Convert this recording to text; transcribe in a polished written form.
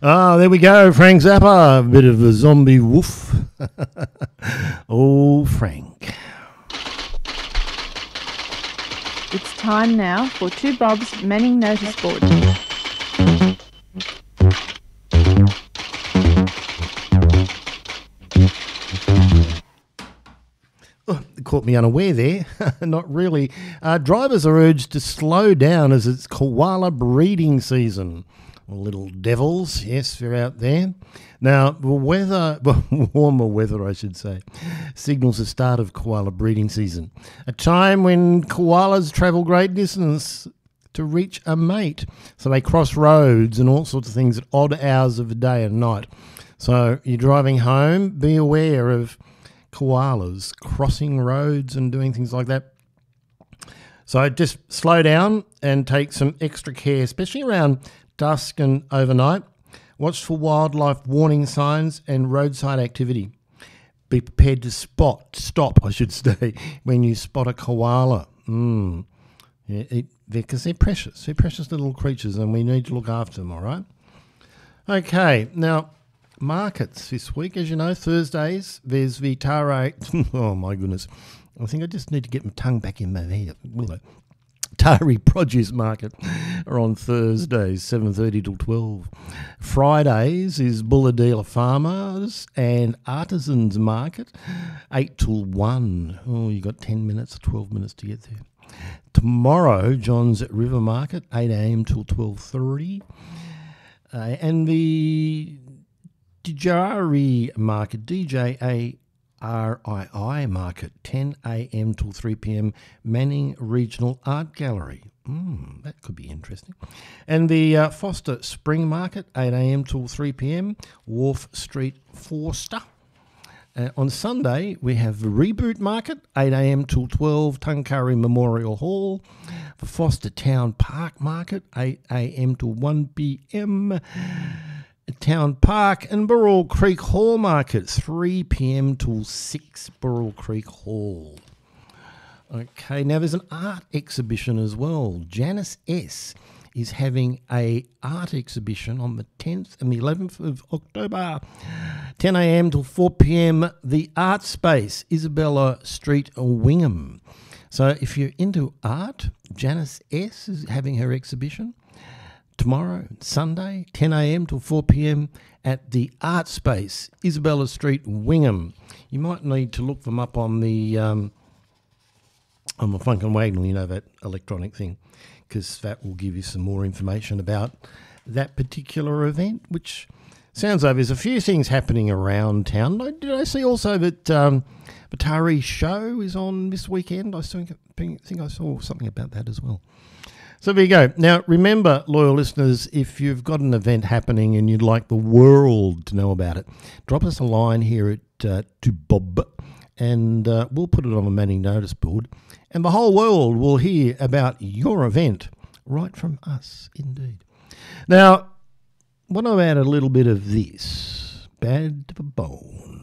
Ah, there we go, Frank Zappa, a bit of a zombie woof. Oh, Frank. It's time now for Two Bob's Manning Notice Board. Oh, caught me unaware there. Not really. Drivers are urged to slow down as it's koala breeding season. Little devils, yes, they're out there. Now, the weather, warmer weather, I should say, signals the start of koala breeding season, a time when koalas travel great distance to reach a mate. So they cross roads and all sorts of things at odd hours of the day and night. So you're driving home, be aware of koalas crossing roads and doing things like that. So just slow down and take some extra care, especially around dusk and overnight. Watch for wildlife warning signs and roadside activity. Be prepared to stop, when you spot a koala. Because they're precious. They're precious little creatures and we need to look after them, all right? Okay, now, markets this week. As you know, Thursdays, there's the Taree. Oh, my goodness. I think I just need to get my tongue back in my head. Taree Produce Market are on Thursdays, 7:30 till 12. Fridays is Bulahdelah Farmers and Artisans Market, 8 till 1. Oh, you got 10 minutes or 12 minutes to get there. Tomorrow, John's at River Market, 8 a.m. till 12:30. And the Djari Market, DJARII Market, 10 a.m. till 3 p.m. Manning Regional Art Gallery. That could be interesting. And the Foster Spring Market, 8 a.m. till 3 p.m. Wharf Street, Forster. On Sunday, we have the Reboot Market, 8 a.m. till 12, Tuncurry Memorial Hall. The Foster Town Park Market, 8 a.m. till 1 p.m. Town Park and Burrell Creek Hall Market, 3 p.m. till 6, Burrell Creek Hall. Okay, now there's an art exhibition as well. Janice S. is having a art exhibition on the 10th and the 11th of October, 10 a.m. till 4 p.m. The Art Space, Isabella Street, Wingham. So if you're into art, Janice S. is having her exhibition tomorrow, Sunday, 10 a.m. till 4 p.m. at the Art Space, Isabella Street, Wingham. You might need to look them up on the Funk and Wagnall, you know, that electronic thing, because that will give you some more information about that particular event, which sounds like there's a few things happening around town. Did I see also that the Taree show is on this weekend? I think I saw something about that as well. So there you go. Now, remember, loyal listeners, if you've got an event happening and you'd like the world to know about it, drop us a line here at to Bob, and we'll put it on the Manning Notice Board, and the whole world will hear about your event right from us, indeed. Now, want to add a little bit of this. Bad to the bone.